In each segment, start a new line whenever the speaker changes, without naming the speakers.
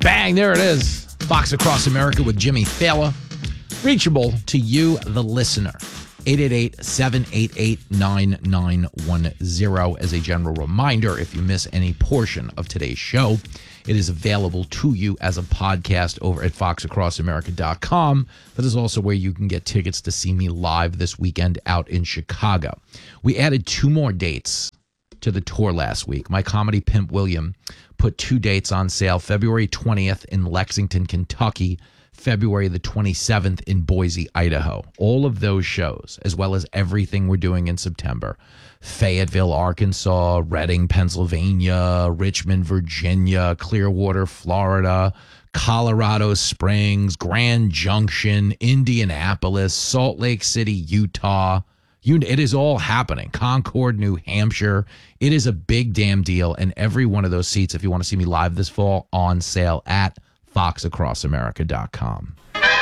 Bang, there it is. Fox Across America with Jimmy Thaler. Reachable to you, the listener. 888-788-9910. As a general reminder, if you miss any portion of today's show, it is available to you as a podcast over at foxacrossamerica.com. That is also where you can get tickets to see me live this weekend out in Chicago. We added 2 more dates to the tour last week. My comedy pimp William put 2 dates on sale, February 20th in Lexington, Kentucky, February the 27th in Boise, Idaho. All of those shows, as well as everything we're doing in September. Fayetteville, Arkansas, Reading, Pennsylvania, Richmond, Virginia, Clearwater, Florida, Colorado Springs, Grand Junction, Indianapolis, Salt Lake City, Utah. It is all happening. Concord, New Hampshire. It is a big damn deal. And every one of those seats, if you want to see me live this fall, on sale at foxacrossamerica.com.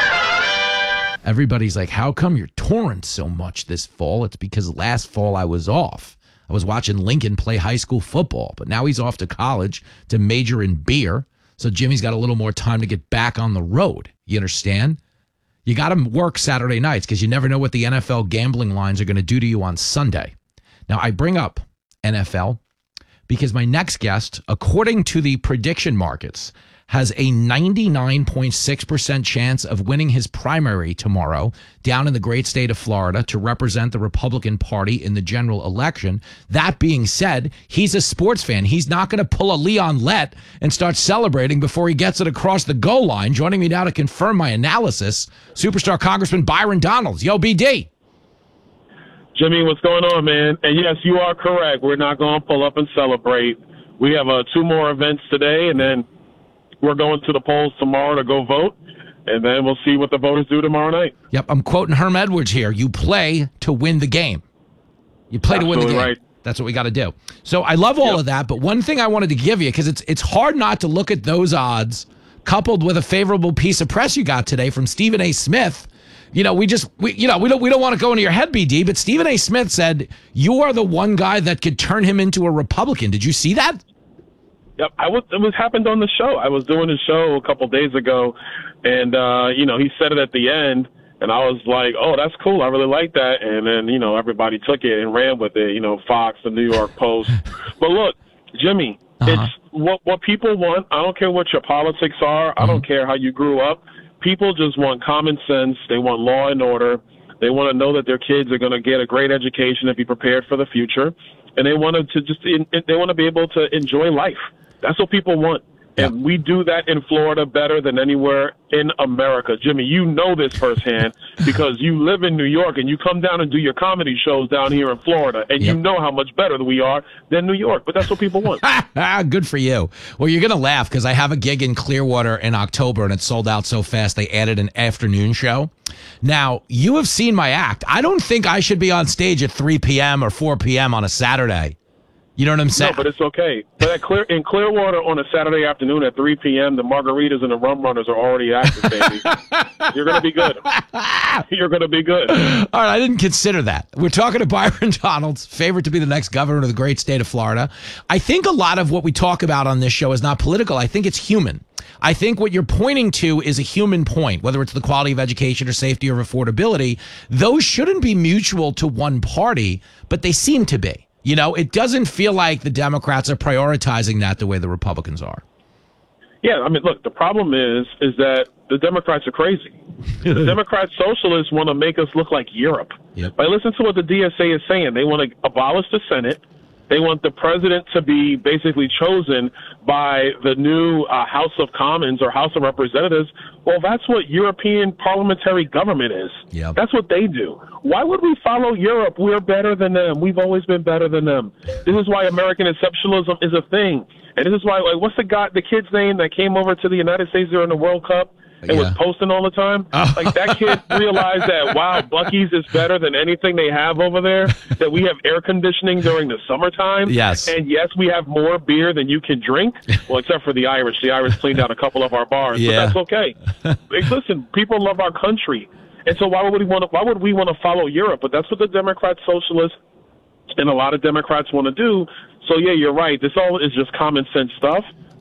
Everybody's like, how come you're touring so much this fall? It's because last fall I was off. I was watching Lincoln play high school football, but now he's off to college to major in beer. So Jimmy's got a little more time to get back on the road. You understand? You got to work Saturday nights because you never know what the NFL gambling lines are going to do to you on Sunday. Now, I bring up NFL because my next guest, according to the prediction markets, has a 99.6% chance of winning his primary tomorrow down in the great state of Florida to represent the Republican Party in the general election. That being said, he's a sports fan. He's not going to pull a Leon Lett and start celebrating before he gets it across the goal line. Joining me now to confirm my analysis, superstar Congressman Byron Donalds. Yo, BD.
Jimmy, what's going on, man? And yes, you are correct. We're not going to pull up and celebrate. We have 2 more events today, and then we're going to the polls tomorrow to go vote, and then we'll see what the voters do tomorrow night.
Yep, I'm quoting Herm Edwards here. You play to win the game. You play to win the game. Right. That's what we got to do. So I love all of that, but one thing I wanted to give you, because it's hard not to look at those odds coupled with a favorable piece of press you got today from Stephen A. Smith. You know, we don't want to go into your head, BD, but Stephen A. Smith said you are the one guy that could turn him into a Republican. Did you see that?
Yep, it happened on the show. I was doing a show a couple days ago, and he said it at the end, and I was like, "Oh, that's cool. I really like that." And then everybody took it and ran with it. Fox, the New York Post. But look, Jimmy, it's what people want. I don't care what your politics are. I don't care how you grew up. People just want common sense. They want law and order. They want to know that their kids are going to get a great education and be prepared for the future, and they want to be able to enjoy life. That's what people want. And we do that in Florida better than anywhere in America. Jimmy, you know this firsthand because you live in New York and you come down and do your comedy shows down here in Florida, and you know how much better we are than New York. But that's what people want.
Good for you. Well, you're going to laugh because I have a gig in Clearwater in October, and it sold out so fast they added an afternoon show. Now, you have seen my act. I don't think I should be on stage at 3 p.m. or 4 p.m. on a Saturday. You know what I'm saying?
No, but it's okay. But in Clearwater on a Saturday afternoon at 3 p.m., the margaritas and the rum runners are already active, baby. You're going to be good. You're going to be good.
All right, I didn't consider that. We're talking to Byron Donalds, favorite to be the next governor of the great state of Florida. I think a lot of what we talk about on this show is not political. I think it's human. I think what you're pointing to is a human point, whether it's the quality of education or safety or affordability. Those shouldn't be mutual to one party, but they seem to be. It doesn't feel like the Democrats are prioritizing that the way the Republicans are.
Yeah, I mean, look, the problem is that the Democrats are crazy. The Democrat socialists want to make us look like Europe.
Yep.
But listen to what the DSA is saying. They want to abolish the Senate. They want the president to be basically chosen by the new House of Commons or House of Representatives. Well, that's what European parliamentary government is.
Yep.
That's what they do. Why would we follow Europe? We're better than them. We've always been better than them. This is why American exceptionalism is a thing. And this is why, what's the kid's name that came over to the United States during the World Cup and was posting all the time? Like, that kid realized that, wow, Buc-ee's is better than anything they have over there, that we have air conditioning during the summertime.
Yes.
And yes, we have more beer than you can drink. Well, except for the Irish. The Irish cleaned out a couple of our bars.
Yeah.
But that's okay. Listen, people love our country. And so why would we want to follow Europe? But that's what the Democrat socialists and a lot of Democrats want to do. So, yeah, you're right. This all is just common sense stuff.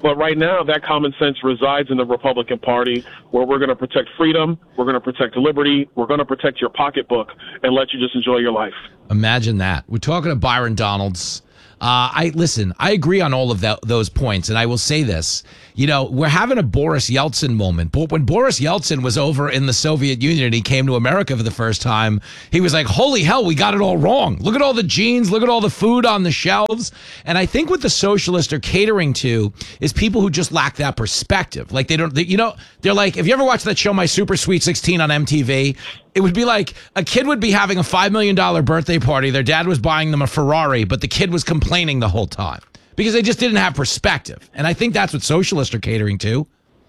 But right now, that common sense resides in the Republican Party, where we're going to protect freedom, we're going to protect liberty, we're going to protect your pocketbook, and let you just enjoy your life.
Imagine that. We're talking to Byron Donalds. I agree on all of those points, and I will say this. You know, we're having a Boris Yeltsin moment. But when Boris Yeltsin was over in the Soviet Union and he came to America for the first time, he was like, holy hell, we got it all wrong. Look at all the jeans. Look at all the food on the shelves. And I think what the socialists are catering to is people who just lack that perspective. Like they're like, if you ever watched that show, My Super Sweet 16 on MTV, it would be like a kid would be having a $5 million birthday party. Their dad was buying them a Ferrari, but the kid was complaining the whole time because they just didn't have perspective. And I think that's what socialists are catering to.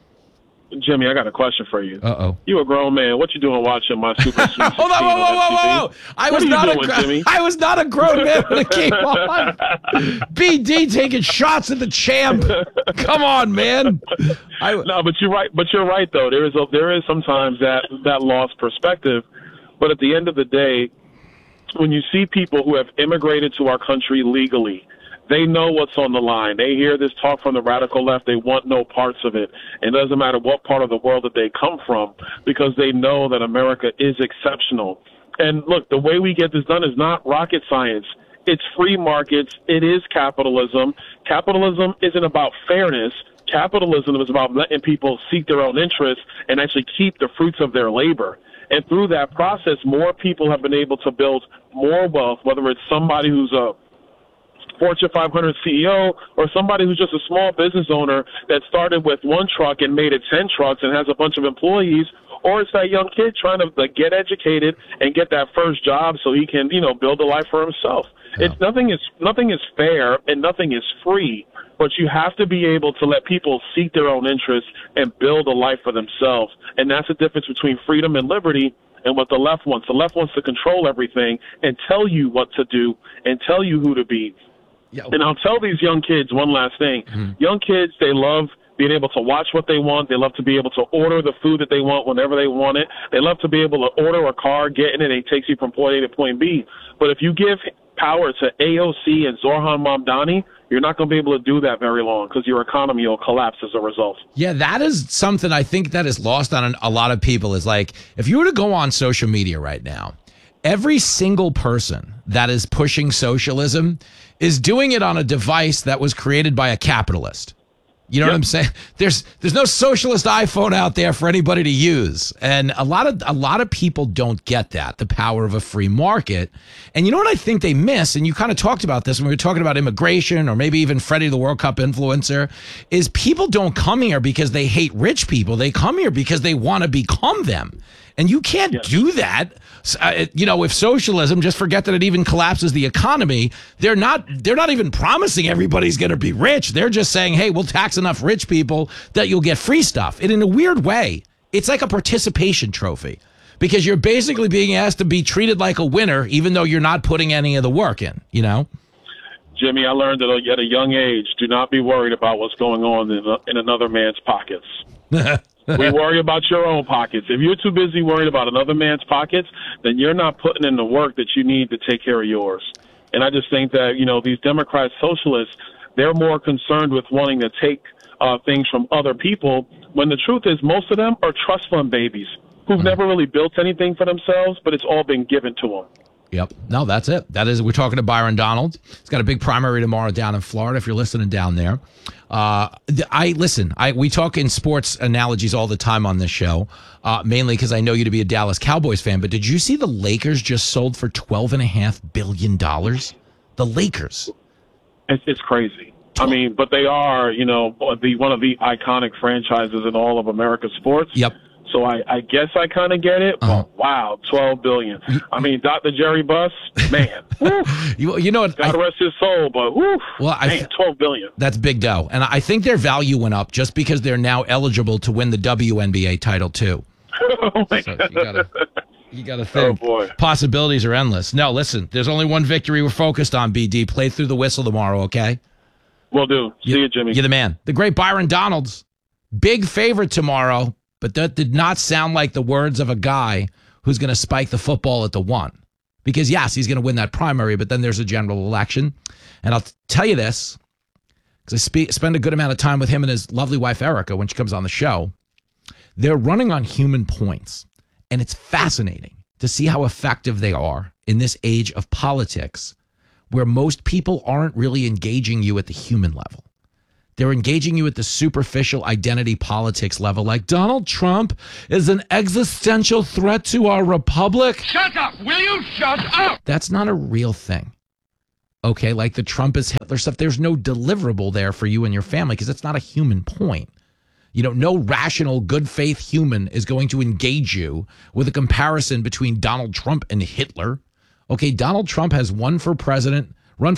Jimmy, I got a question for you.
Uh-oh.
You a grown man. What you doing watching My Super Sweet 16
Hold on, whoa. I was not a grown man when it came on. BD taking shots at the champ. Come on, man.
No, but you're right. But you're right, though. There is sometimes that lost perspective. But at the end of the day, when you see people who have immigrated to our country legally, they know what's on the line. They hear this talk from the radical left. They want no parts of it. It doesn't matter what part of the world that they come from, because they know that America is exceptional. And look, the way we get this done is not rocket science. It's free markets. It is capitalism. Capitalism isn't about fairness. Capitalism is about letting people seek their own interests and actually keep the fruits of their labor. And through that process, more people have been able to build more wealth, whether it's somebody who's a Fortune 500 CEO or somebody who's just a small business owner that started with one truck and made it 10 trucks and has a bunch of employees, or it's that young kid trying to get educated and get that first job so he can, build a life for himself. Yeah. Nothing is fair and nothing is free, but you have to be able to let people seek their own interests and build a life for themselves. And that's the difference between freedom and liberty and what the left wants. The left wants to control everything and tell you what to do and tell you who to be. Yeah. And I'll tell these young kids one last thing. Mm-hmm. Young kids, they love being able to watch what they want. They love to be able to order the food that they want whenever they want it. They love to be able to order a car, get in it, and it takes you from point A to point B. But if you give power to AOC and Zoran Mamdani, you're not going to be able to do that very long because your economy will collapse as a result.
Yeah, that is something I think that is lost on a lot of people is like, if you were to go on social media right now, every single person that is pushing socialism is doing it on a device that was created by a capitalist. You know what I'm saying? There's no socialist iPhone out there for anybody to use. And a lot of people don't get that, the power of a free market. And you know what I think they miss, and you kind of talked about this when we were talking about immigration or maybe even Freddie the World Cup influencer, is people don't come here because they hate rich people. They come here because they want to become them. And you can't do that. If socialism, just forget that it even collapses the economy. They're not even promising everybody's going to be rich. They're just saying, hey, we'll tax enough rich people that you'll get free stuff. And in a weird way, it's like a participation trophy because you're basically being asked to be treated like a winner, even though you're not putting any of the work in,
Jimmy, I learned that at a young age, do not be worried about what's going on in another man's pockets. We worry about your own pockets. If you're too busy worried about another man's pockets, then you're not putting in the work that you need to take care of yours. And I just think that, these Democrat socialists, they're more concerned with wanting to take things from other people, when the truth is most of them are trust fund babies who've never really built anything for themselves, but it's all been given to them.
Yep. No, that's it. We're talking to Byron Donalds. He's got a big primary tomorrow down in Florida, if you're listening down there. We talk in sports analogies all the time on this show, mainly because I know you to be a Dallas Cowboys fan. But did you see the Lakers just sold for $12.5 billion? The Lakers.
It's crazy. I mean, but they are, one of the iconic franchises in all of America's sports.
Yep.
So I guess I kind of get it. But wow, $12 billion. I mean, Dr. Jerry Buss, man.
You know what?
God rest his soul, but $12 billion.
That's big dough. And I think their value went up just because they're now eligible to win the WNBA title, too.
Oh, my God.
You got to think.
Oh, boy.
Possibilities are endless. No, listen, there's only one victory we're focused on, BD. Play through the whistle tomorrow, okay?
Will do. See you, Jimmy.
You're the man. The great Byron Donalds. Big favorite tomorrow. But that did not sound like the words of a guy who's going to spike the football at the one. Because, yes, he's going to win that primary, but then there's a general election. And I'll tell you this, because I spend a good amount of time with him and his lovely wife, Erica, when she comes on the show. They're running on human points, and it's fascinating to see how effective they are in this age of politics where most people aren't really engaging you at the human level. They're engaging you at the superficial identity politics level, like Donald Trump is an existential threat to our republic.
Shut up! Will you shut up?
That's not a real thing. Okay, like the Trump is Hitler stuff, there's no deliverable there for you and your family because it's not a human point. No rational, good faith human is going to engage you with a comparison between Donald Trump and Hitler. Okay, Donald Trump has run for president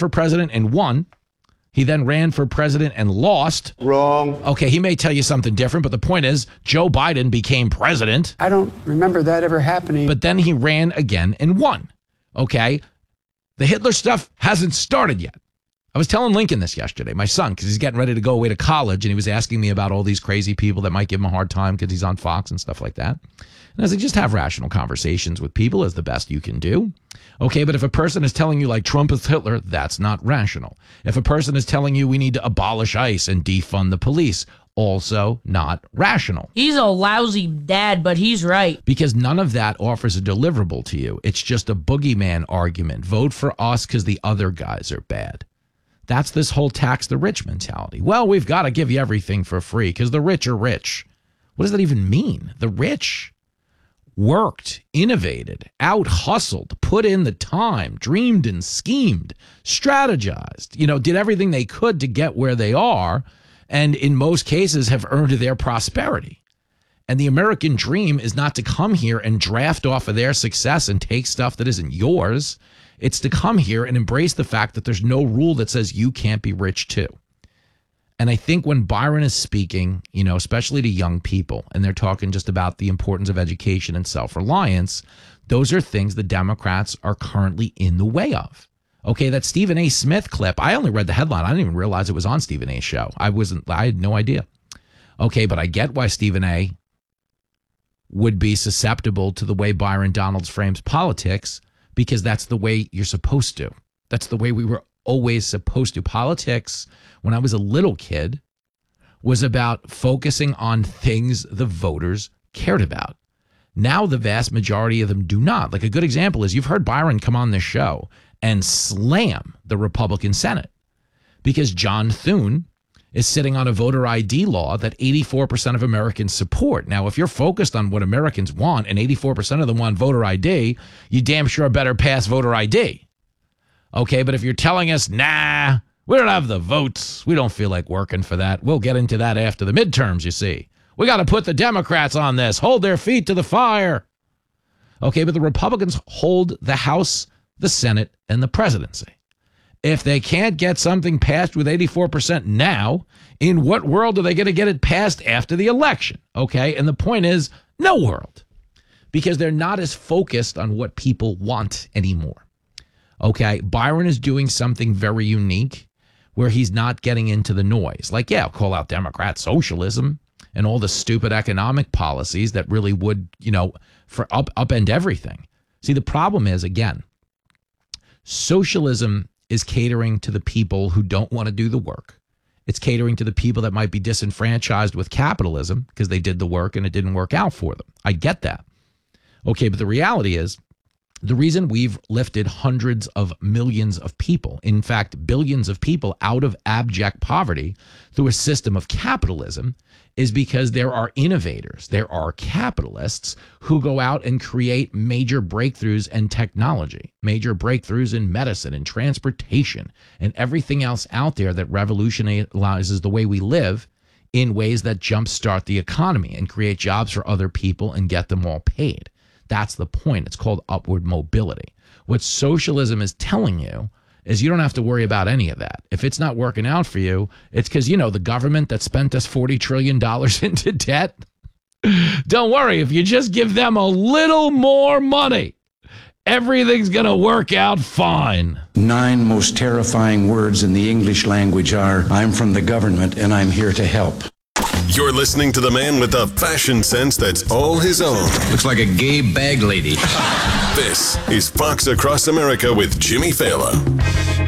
and won. He then ran for president and lost.
Wrong.
Okay, he may tell you something different, but the point is Joe Biden became president.
I don't remember that ever happening.
But then he ran again and won. Okay, the Hitler stuff hasn't started yet. I was telling Lincoln this yesterday, my son, because he's getting ready to go away to college, and he was asking me about all these crazy people that might give him a hard time because he's on Fox and stuff like that. And I was like, just have rational conversations with people is the best you can do. Okay, but if a person is telling you like Trump is Hitler, that's not rational. If a person is telling you we need to abolish ICE and defund the police, also not rational.
He's a lousy dad, but he's right.
Because none of that offers a deliverable to you. It's just a boogeyman argument. Vote for us because the other guys are bad. That's this whole tax the rich mentality. Well, we've got to give you everything for free because the rich are rich. What does that even mean? The rich worked, innovated, out-hustled, put in the time, dreamed and schemed, strategized, did everything they could to get where they are, and in most cases have earned their prosperity. And the American dream is not to come here and draft off of their success and take stuff that isn't yours. It's to come here and embrace the fact that there's no rule that says you can't be rich too. And I think when Byron is speaking, especially to young people, and they're talking just about the importance of education and self-reliance, those are things the Democrats are currently in the way of. Okay, that Stephen A. Smith clip, I only read the headline. I didn't even realize it was on Stephen A.'s show. I had no idea. Okay, but I get why Stephen A. would be susceptible to the way Byron Donalds frames politics, because that's the way you're supposed to. That's the way we were always supposed to. Politics, when I was a little kid, was about focusing on things the voters cared about. Now the vast majority of them do not. Like a good example is you've heard Byron come on this show and slam the Republican Senate because John Thune is sitting on a voter ID law that 84% of Americans support. Now, if you're focused on what Americans want and 84% of them want voter ID, you damn sure better pass voter ID. Okay, but if you're telling us, nah, we don't have the votes, we don't feel like working for that, we'll get into that after the midterms, you see. We got to put the Democrats on this, hold their feet to the fire. Okay, but the Republicans hold the House, the Senate, and the presidency. If they can't get something passed with 84% now, in what world are they going to get it passed after the election? Okay, and the point is, no world. Because they're not as focused on what people want anymore. Okay, Byron is doing something very unique where he's not getting into the noise. Like, yeah, I'll call out Democrat socialism and all the stupid economic policies that really would, for upend everything. See, the problem is, again, socialism is catering to the people who don't want to do the work. It's catering to the people that might be disenfranchised with capitalism because they did the work and it didn't work out for them. I get that. Okay, but the reality is the reason we've lifted hundreds of millions of people, in fact, billions of people out of abject poverty through a system of capitalism is because there are innovators, there are capitalists who go out and create major breakthroughs in technology, major breakthroughs in medicine and transportation and everything else out there that revolutionizes the way we live in ways that jumpstart the economy and create jobs for other people and get them all paid. That's the point. It's called upward mobility. What socialism is telling you is you don't have to worry about any of that. If it's not working out for you, it's because, the government that spent us $40 trillion into debt, don't worry. If you just give them a little more money, everything's going to work out fine.
9 most terrifying words in the English language are, I'm from the government and I'm here to help.
You're listening to the man with the fashion sense that's all his own.
Looks like a gay bag lady.
This is Fox Across America with Jimmy Fallon.